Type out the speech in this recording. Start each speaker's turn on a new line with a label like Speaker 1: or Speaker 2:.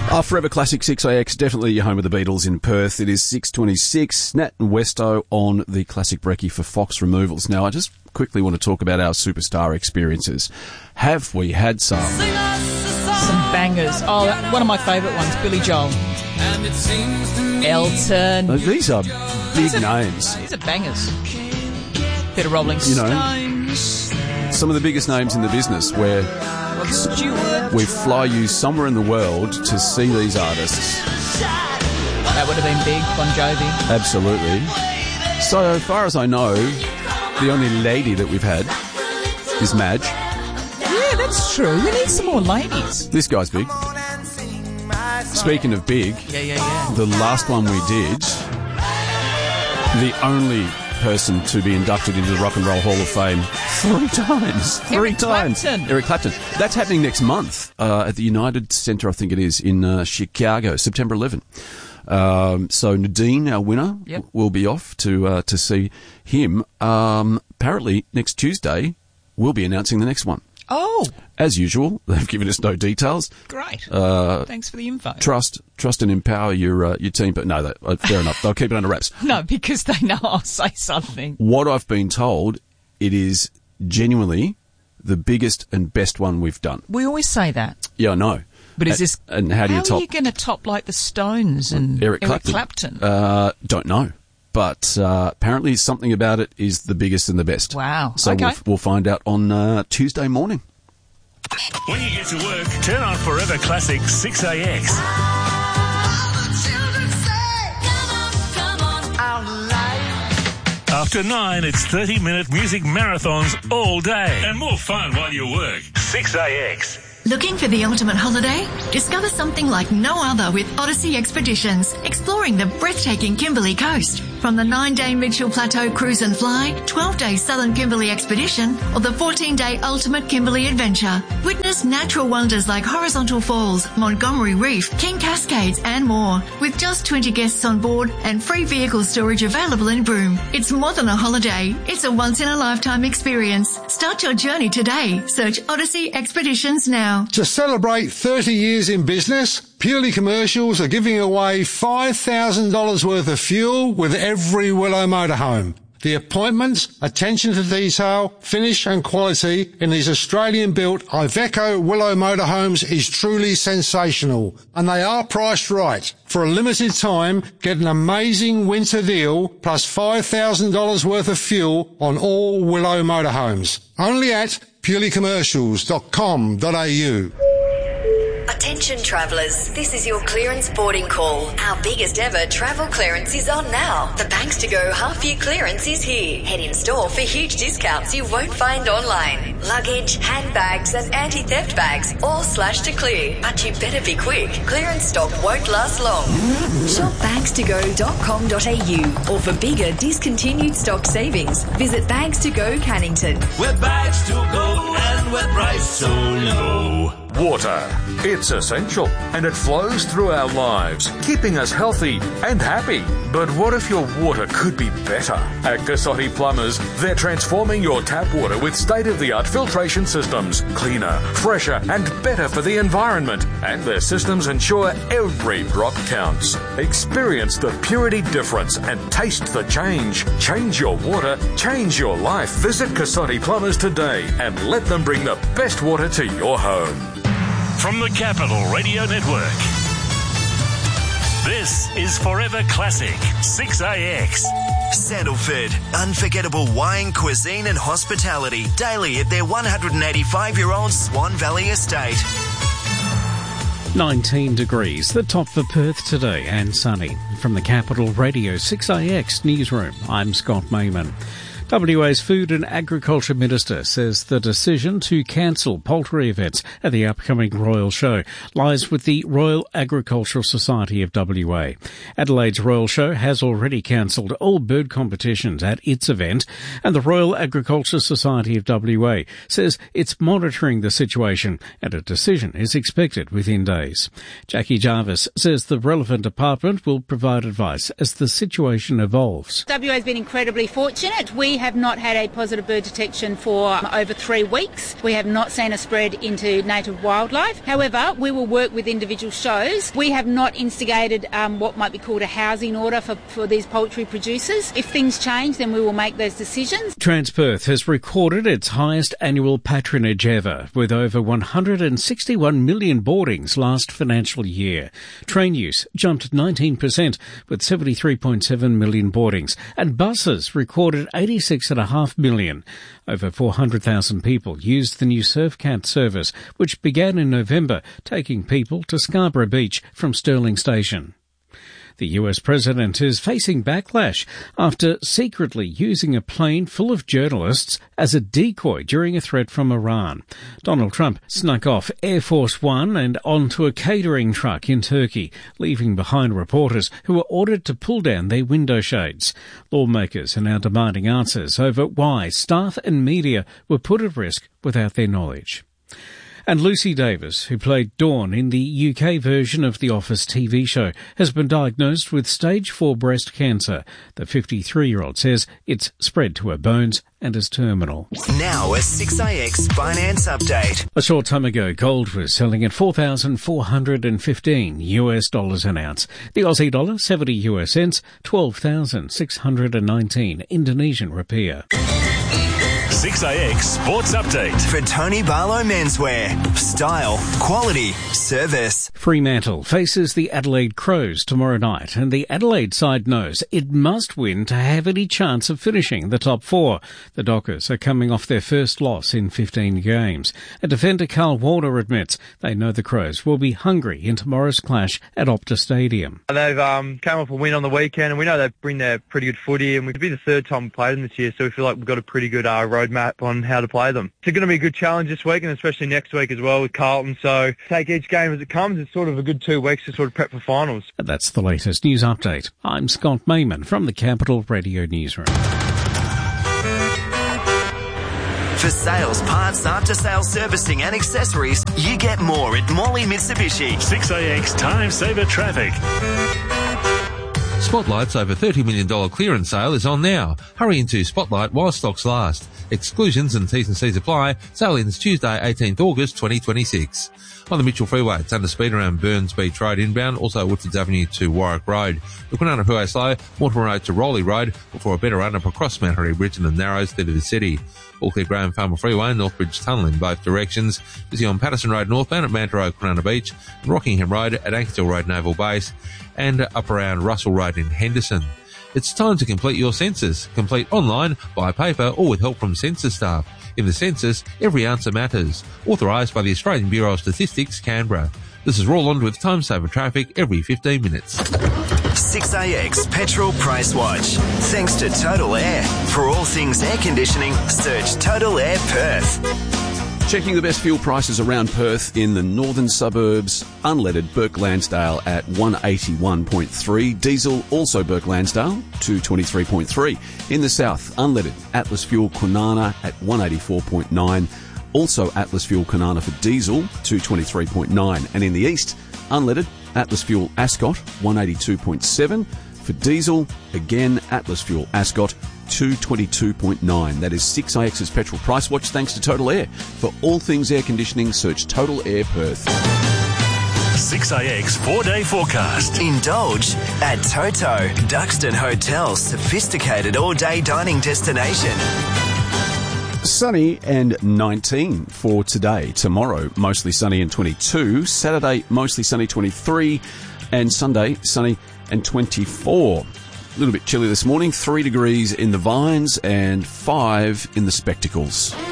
Speaker 1: Forever Classic 6AX, definitely your home of the Beatles in Perth. It is 6:26. Nat and Westo on the Classic Brekkie for Fox Removals. Now, I just quickly want to talk about our superstar experiences. Have we had some?
Speaker 2: Some bangers. Oh, one of my favourite ones, Billy Joel. Elton.
Speaker 1: These are big names.
Speaker 2: These are bangers. Bit of Rolling Stones.
Speaker 1: Some of the biggest names in the business where we fly you somewhere in the world to see these artists.
Speaker 2: That would have been big, Bon Jovi.
Speaker 1: Absolutely. So far as I know, the only lady that we've had is Madge.
Speaker 2: Yeah, that's true. We need some more ladies.
Speaker 1: This guy's big. Speaking of big, the last one we did, the only person to be inducted into the Rock and Roll Hall of Fame 3 times.
Speaker 2: Eric Clapton.
Speaker 1: That's happening next month at the United Center, I think it is, in Chicago, September 11. So Nadine, our winner, will be off to see him. Apparently, next Tuesday, we'll be announcing the next one.
Speaker 2: Oh.
Speaker 1: As usual, they've given us no details.
Speaker 2: Great. Thanks for the info.
Speaker 1: Trust and empower your team. But no, fair enough. They'll keep it under wraps.
Speaker 2: No, because they know I'll say something.
Speaker 1: What I've been told, it is genuinely the biggest and best one we've done.
Speaker 2: We always say that.
Speaker 1: Yeah, I know.
Speaker 2: But is this...
Speaker 1: And how do you top...
Speaker 2: How are you going to top like the Stones and Eric Clapton?
Speaker 1: Don't know. But apparently something about it is the biggest and the best.
Speaker 2: Wow.
Speaker 1: So
Speaker 2: okay.
Speaker 1: we'll find out on Tuesday morning.
Speaker 3: When you get to work, turn on Forever Classic 6AX. After 9, it's 30-minute music marathons all day. And more fun while you work. 6AX.
Speaker 4: Looking for the ultimate holiday? Discover something like no other with Odyssey Expeditions, exploring the breathtaking Kimberley coast. From the 9-day Mitchell Plateau Cruise and Fly, 12-day Southern Kimberley Expedition, or the 14-day Ultimate Kimberley Adventure. Witness natural wonders like Horizontal Falls, Montgomery Reef, King Cascades, and more. With just 20 guests on board and free vehicle storage available in Broome. It's more than a holiday. It's a once-in-a-lifetime experience. Start your journey today. Search Odyssey Expeditions now.
Speaker 5: To celebrate 30 years in business, Purely Commercials are giving away $5,000 worth of fuel with every Willow motorhome. The appointments, attention to detail, finish and quality in these Australian-built Iveco Willow motorhomes is truly sensational. And they are priced right. For a limited time, get an amazing winter deal plus $5,000 worth of fuel on all Willow motorhomes. Only at purelycommercials.com.au.
Speaker 6: Attention travellers, this is your clearance boarding call. Our biggest ever travel clearance is on now. The Banks to Go half-year clearance is here. Head in store for huge discounts you won't find online. Luggage, handbags and anti-theft bags all slashed to clear. But you better be quick. Clearance stock won't last long. Shop bankstogo.com.au or for bigger discontinued stock savings, visit Bags to Go Cannington.
Speaker 3: We're bags to go and we're priced so low.
Speaker 7: Water. It's essential and it flows through our lives, keeping us healthy and happy. But what if your water could be better? At Cassotti Plumbers, they're transforming your tap water with state-of-the-art filtration systems, cleaner, fresher and better for the environment. And their systems ensure every drop counts. Experience the purity difference and taste the change. Change your water, change your life. Visit Cassotti Plumbers today and let them bring the best water to your home.
Speaker 3: From the Capital Radio Network, this is Forever Classic 6AX.
Speaker 8: Sandalford, unforgettable wine, cuisine and hospitality daily at their 185-year-old Swan Valley estate.
Speaker 9: 19 degrees, the top for Perth today, and sunny. From the Capital Radio 6AX newsroom, I'm Scott Mayman. WA's Food and Agriculture Minister says the decision to cancel poultry events at the upcoming Royal Show lies with the Royal Agricultural Society of WA. Adelaide's Royal Show has already cancelled all bird competitions at its event, and the Royal Agricultural Society of WA says it's monitoring the situation and a decision is expected within days. Jackie Jarvis says the relevant department will provide advice as the situation evolves.
Speaker 10: WA has been incredibly fortunate. We have not had a positive bird detection for over 3 weeks. We have not seen a spread into native wildlife. However, we will work with individual shows. We have not instigated what might be called a housing order for these poultry producers. If things change, then we will make those decisions.
Speaker 9: Transperth has recorded its highest annual patronage ever, with over 161 million boardings last financial year. Train use jumped 19%, with 73.7 million boardings, and buses recorded 86.5 million. Over 400,000 people used the new Surfcat service, which began in November, taking people to Scarborough Beach from Stirling Station. The US president is facing backlash after secretly using a plane full of journalists as a decoy during a threat from Iran. Donald Trump snuck off Air Force One and onto a catering truck in Turkey, leaving behind reporters who were ordered to pull down their window shades. Lawmakers are now demanding answers over why staff and media were put at risk without their knowledge. And Lucy Davis, who played Dawn in the UK version of The Office TV show, has been diagnosed with stage 4 breast cancer. The 53-year-old says it's spread to her bones and is terminal.
Speaker 8: Now a 6AX finance update.
Speaker 9: A short time ago, gold was selling at $4,415 an ounce. The Aussie dollar, 70 US cents, 12,619 Indonesian rupiah.
Speaker 3: 6AX Sports Update.
Speaker 8: For Tony Barlow Menswear. Style, quality, service.
Speaker 9: Fremantle faces the Adelaide Crows tomorrow night, and the Adelaide side knows it must win to have any chance of finishing the top 4. The Dockers are coming off their first loss in 15 games. And defender Carl Warner admits they know the Crows will be hungry in tomorrow's clash at Optus Stadium.
Speaker 11: They've come off a win on the weekend, and we know they bring their pretty good footy, and we'd be the third time we played them this year, so we feel like we've got a pretty good roadmap on how to play them. It's going to be a good challenge this week, and especially next week as well with Carlton, so take each game as it comes. It's sort of a good 2 weeks to sort of prep for finals.
Speaker 9: And that's the latest news update. I'm Scott Mayman from the Capital Radio Newsroom.
Speaker 8: For sales, parts, after-sales servicing and accessories, you get more at Morley Mitsubishi.
Speaker 3: 6AX Time Saver Traffic.
Speaker 12: Spotlight's over $30 million clearance sale is on now. Hurry into Spotlight while stocks last. Exclusions and T's and C's apply. Sale ends Tuesday, 18th August 2026. On the Mitchell Freeway, it's under speed around Burns Beach Road inbound, also Woodfords Avenue to Warwick Road. The Kwinana Freeway slow, Mortimer Road to Rowley Road, before a better run-up across Mount Harry Bridge and the Narrows through to the city. All clear Graham Farmer Freeway, Northbridge Tunnel in both directions. Busy on Patterson Road northbound at Manta Road, Kwinana Beach, and Rockingham Road at Ankersville Road Naval Base, and up around Russell Road in Henderson. It's time to complete your census. Complete online, by paper, or with help from census staff. In the census, every answer matters. Authorised by the Australian Bureau of Statistics, Canberra. This is Roland with Time Saver Traffic every 15 minutes.
Speaker 8: 6AX Petrol Price Watch. Thanks to Total Air. For all things air conditioning, search Total Air Perth.
Speaker 1: Checking the best fuel prices around Perth in the northern suburbs. Unleaded Burke Lansdale at 181.3. Diesel also Burke Lansdale 223.3. In the south, unleaded Atlas Fuel Kwinana at 184.9. Also Atlas Fuel Kwinana for diesel 223.9. And in the east, unleaded Atlas Fuel Ascot 182.7. For diesel, again Atlas Fuel Ascot 222.9. That is 6AX's Petrol Price Watch thanks to Total Air. For all things air conditioning, search Total Air Perth.
Speaker 3: 6AX 4-day forecast.
Speaker 8: Indulge at Toto, Duxton Hotel, sophisticated all-day dining destination.
Speaker 1: Sunny and 19 for today. Tomorrow, mostly sunny and 22. Saturday, mostly sunny, 23. And Sunday, sunny and 24. A little bit chilly this morning. 3 degrees in the Vines and 5 in the Spectacles.